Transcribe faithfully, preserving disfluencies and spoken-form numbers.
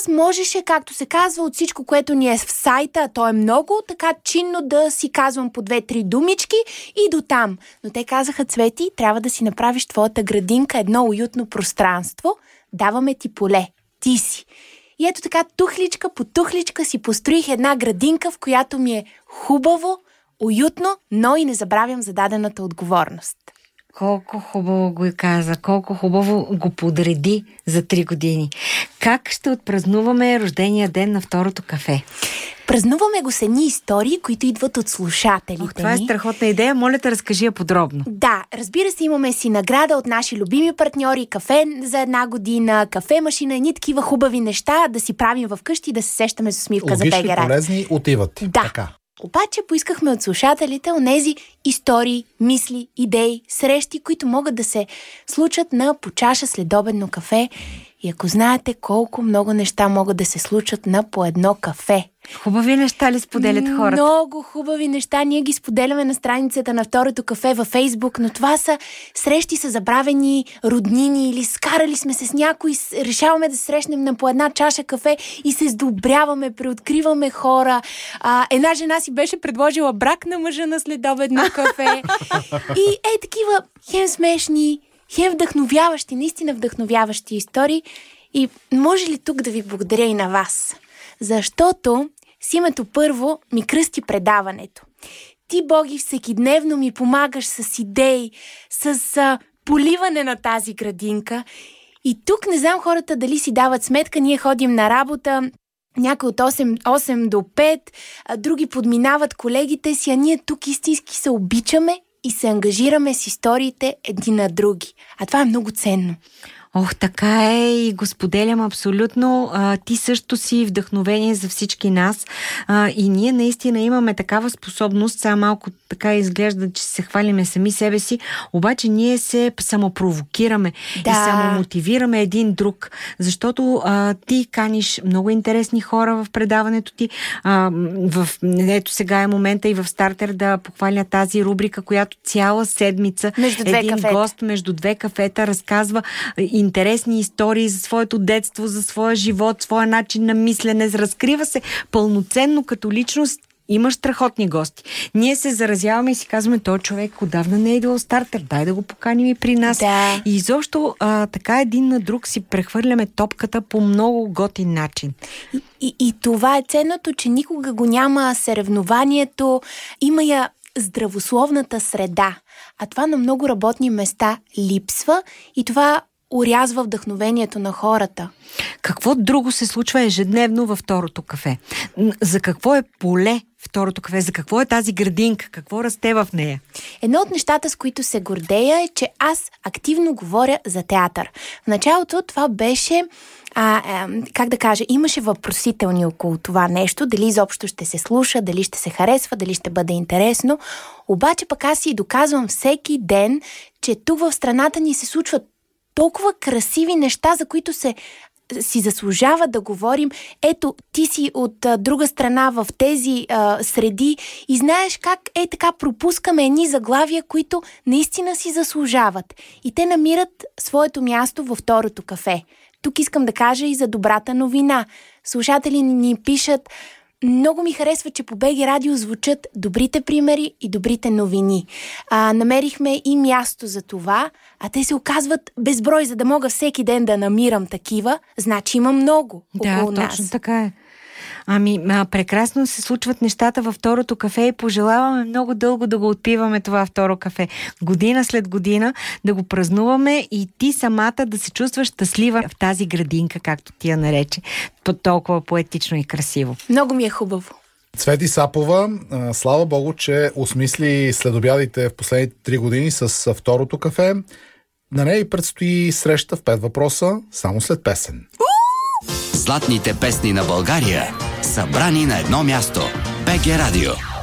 аз можеше, както се казва, от всичко, което ни е в сайта, а то е много, така чинно да си казвам по две-три думички и до там. Но те казаха: Цвети, трябва да си направиш твоята градинка едно уютно пространство. Даваме ти поле. Ти си. И ето така, тухличка по тухличка си построих една градинка, в която ми е хубаво, уютно, но и не забравям зададената отговорност. Колко хубаво го каза, колко хубаво го подреди за три години. Как ще отпразнуваме рождения ден на второто кафе? Празнуваме го с едни истории, които идват от слушателите ни. Ох, това е страхотна идея. Моля те, разкажи я подробно. Да, разбира се, имаме си награда от наши любими партньори, кафе за една година, кафе машина, едни такива хубави неща да си правим вкъщи и да се сещаме с усмивка за БГ Логични, Радио. полезни, отиват. Да. Така. Обаче поискахме от слушателите онези истории, мисли, идеи, срещи, които могат да се случат на по чаша следобедно кафе. И ако знаете колко много неща могат да се случат на по едно кафе. Хубави неща ли споделят хората? Много хубави неща. Ние ги споделяме на страницата на второто кафе във Фейсбук, но това са срещи с забравени роднини или скарали сме се с някой, решаваме да се срещнем на по една чаша кафе и се сдобряваме, преоткриваме хора. А, една жена си беше предложила брак на мъжа на следобедно кафе. И е такива хем смешни, хем вдъхновяващи, наистина вдъхновяващи истории. И може ли тук да ви благодаря и на вас? Защото с името първо ми кръсти предаването. Ти, Боги, всекидневно ми помагаш с идеи, с а, поливане на тази градинка. И тук не знам хората дали си дават сметка, ние ходим на работа, някой от осем до пет, а други подминават колегите си, а ние тук истински се обичаме и се ангажираме с историите едни на други. А това е много ценно. Ох, така е и го споделям абсолютно. А, ти също си вдъхновение за всички нас а, и ние наистина имаме такава способност, сега малко така изглежда, че се хвалиме сами себе си, обаче ние се самопровокираме да. и самомотивираме един друг, защото а, ти каниш много интересни хора в предаването ти. А, в, ето сега е момента и в стартер да похваля тази рубрика, която цяла седмица между две един кафета. гост между две кафета разказва интересни истории за своето детство, за своя живот, своя начин на мислене. Разкрива се пълноценно като личност. Имаш страхотни гости. Ние се заразяваме и си казваме: той човек отдавна не е идвал стартер, дай да го поканим и при нас. Да. И изобщо а, така един на друг си прехвърляме топката по много готин начин. И, и, и това е ценното, че никога го няма съревнованието, има я здравословната среда. А това на много работни места липсва и това орязва вдъхновението на хората. Какво друго се случва ежедневно във второто кафе? За какво е поле второто кафе? За какво е тази градинка? Какво расте в нея? Едно от нещата, с които се гордея, е, че аз активно говоря за театър. В началото това беше, а, а, как да кажа, имаше въпросителни около това нещо, дали изобщо ще се слуша, дали ще се харесва, дали ще бъде интересно. Обаче пък аз си доказвам всеки ден, че тук в страната ни се случват толкова красиви неща, за които се си заслужава да говорим. Ето, ти си от а, друга страна в тези а, среди и знаеш как е така пропускаме едни заглавия, които наистина си заслужават. И те намират своето място във второто кафе. Тук искам да кажа и за добрата новина. Слушатели ни пишат: много ми харесва, че по БГ Радио звучат добрите примери и добрите новини. А, намерихме и място за това, а те се оказват безброй, за да мога всеки ден да намирам такива. Значи има много около да, нас. Да, точно така е. Ами, а, прекрасно се случват нещата във второто кафе и пожелаваме много дълго да го отпиваме това второ кафе. Година след година да го празнуваме и ти самата да се чувстваш щастлива в тази градинка, както ти я нарече. Толкова поетично и красиво. Много ми е хубаво. Цвети Сапова, слава Богу, че осмисли следобядите в последните три години с второто кафе. На нея предстои среща в пет въпроса, само след песен. Златните песни на България, събрани на едно място. БГ Радио.